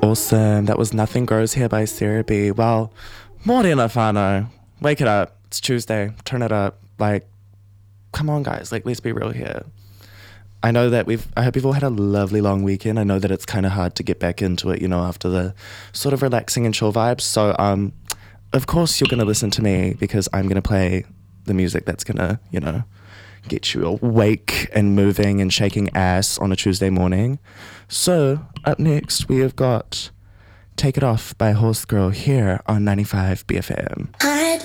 Awesome. That was Nothing Grows Here by Sarah B. Well, Morena Fano. Wake it up. It's Tuesday. Turn it up. Like, come on, guys. Like, let's be real here. I hope you've all had a lovely long weekend. I know that it's kind of hard to get back into it, after the sort of relaxing and chill vibes. So, of course, you're going to listen to me because I'm going to play the music that's going to, get you awake and moving and shaking ass on a Tuesday morning. So, up next, we have got Take It Off by Horse Girl here on 95 BFM. I'd